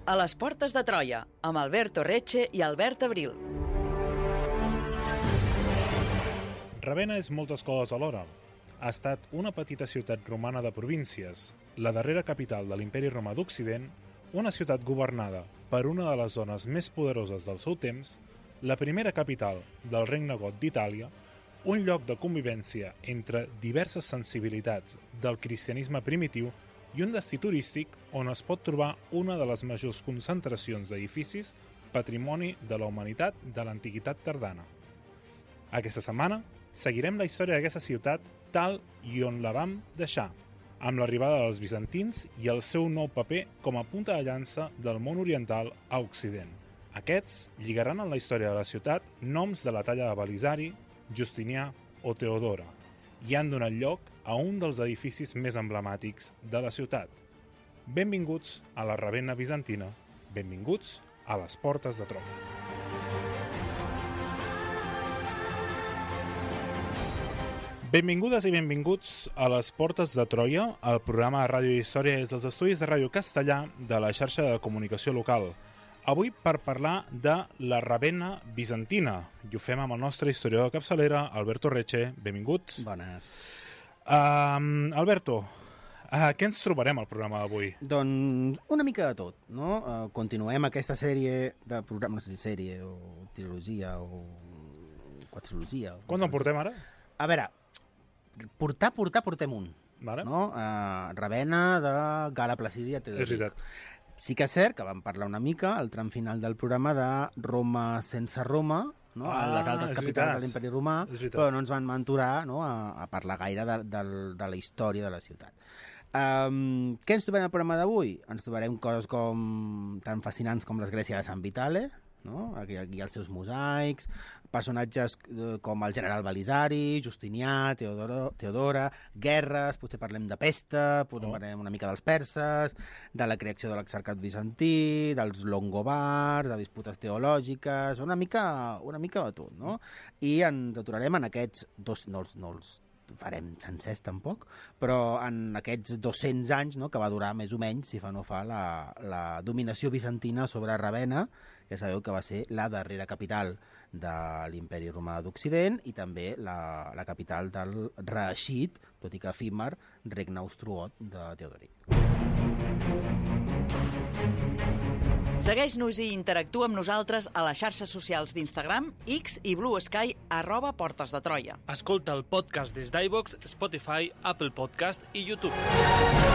A les portes de Troia, amb Alberto Reche i Albert Abril. Ravenna és moltes coses alhora. Ha estat una petita ciutat romana de províncies, la darrera capital de l'Imperi Romà d'Occident, una ciutat governada per una de les zones més poderoses del seu temps, la primera capital del Regne Got d'Itàlia, un lloc de convivència entre diverses sensibilitats del cristianisme primitiu i un destí turístic on es pot trobar una de les majors concentracions d'edificis patrimoni de la humanitat de l'antiguitat tardana. Aquesta setmana seguirem la història d'aquesta ciutat tal i on la vam deixar, amb l'arribada dels bizantins i el seu nou paper com a punta de llança del món oriental a Occident. Aquests lligaran en la història de la ciutat noms de la talla de Belisari, Justinià o Teodora i han donat lloc a un dels edificis més emblemàtics de la ciutat. Benvinguts a la Ravenna bizantina, benvinguts a les portes de Troia. Benvingudes i benvinguts a les Portes de Troia, el programa de ràdio i història des dels estudis de Ràdio Castellà de la xarxa de comunicació local. Avui per parlar de la Ravenna bizantina, i ho fem amb el nostre historiador de capçalera, Alberto Reche. Benvingut. Bones. Alberto, què ens trobarem al programa d'avui? Doncs una mica de tot, no? Continuem aquesta sèrie de programes, no sé si sèrie o trilogia o quadrilogia. Quants en portem ara? A veure, portem un. Vale. No? Ravenna de Gala Placídia Teodoric. És veritat. Sí que és cert que vam parlar una mica al tram final del programa de Roma sense Roma, no? A les altres capitals de l'Imperi Romà, però no ens van aventurar, no? a parlar gaire de la història de la ciutat. Què ens trobarem al programa d'avui? Ens trobarem coses tan fascinants com l'església de Sant Vitale, no? Aquí els seus mosaics, personatges com el general Belisari, Justinià, Teodora, guerres, potser parlem de pesta, parlem una mica dels perses, de la creació de l'exarcat bizantí, dels longobards, de disputes teològiques, una mica de tot, no? I ens aturarem en aquests dos, no els farem sencers tampoc, però en aquests 200 anys, no, que va durar més o menys, si fa no fa, la dominació bizantina sobre Ravenna, que sabeu que va ser la darrera capital de l'Imperi Romà d'Occident i també la capital del reeixit, tot i que efímer, regne ostrogot de Teodoric. Segueix-nos i interactua amb nosaltres a les xarxes socials d'Instagram, X i Blue Sky @Portes de Troia. Escolta el podcast des d'iVoox, Spotify, Apple Podcast i YouTube.